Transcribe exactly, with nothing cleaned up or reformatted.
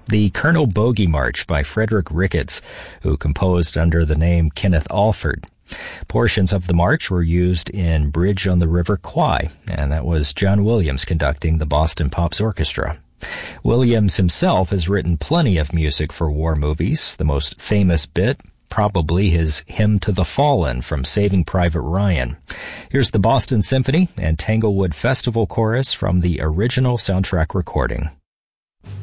the Colonel Bogey March by Frederick Ricketts, who composed under the name Kenneth Alford. Portions of the march were used in Bridge on the River Kwai, and that was John Williams conducting the Boston Pops Orchestra. Williams himself has written plenty of music for war movies, the most famous bit probably his Hymn to the Fallen from Saving Private Ryan. Here's the Boston Symphony and Tanglewood Festival Chorus from the original soundtrack recording.